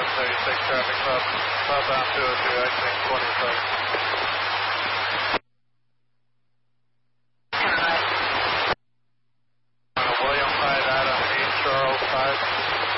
736 traffic southbound 202, exiting 27. William 5 Adam, East Charles 5.